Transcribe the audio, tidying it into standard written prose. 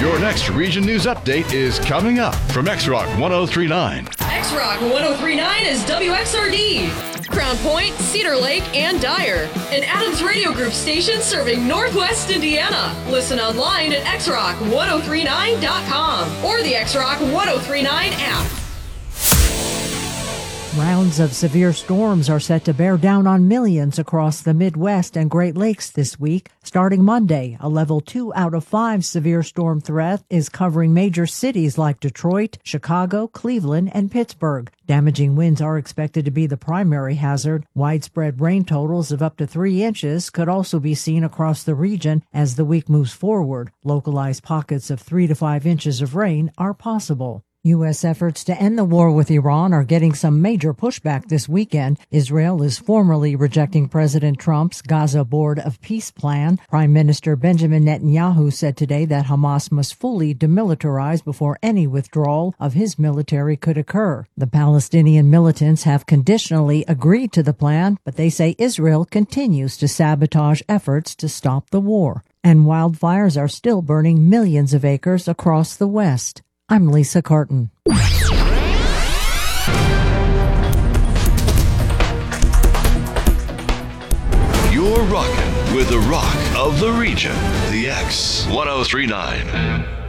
Your next Region News Update is coming up from X-Rock 1039. X-Rock 1039 is WXRD. Crown Point, Cedar Lake, and Dyer. An Adams Radio Group station serving Northwest Indiana. Listen online at xrock1039.com or the X-Rock 1039 app. Rounds of severe storms are set to bear down on millions across the Midwest and Great Lakes this week. Starting Monday, a level 2 out of 5 severe storm threat is covering major cities like Detroit, Chicago, Cleveland, and Pittsburgh. Damaging winds are expected to be the primary hazard. Widespread rain totals of up to 3 inches could also be seen across the region as the week moves forward. Localized pockets of 3 to 5 inches of rain are possible. U.S. efforts to end the war with Iran are getting some major pushback this weekend. Israel is formally rejecting President Trump's Gaza Board of Peace plan. Prime Minister Benjamin Netanyahu said today that Hamas must fully demilitarize before any withdrawal of his military could occur. The Palestinian militants have conditionally agreed to the plan, but they say Israel continues to sabotage efforts to stop the war. And wildfires are still burning millions of acres across the West. I'm Lisa Carton. You're rocking with the rock of the region, the X 1039.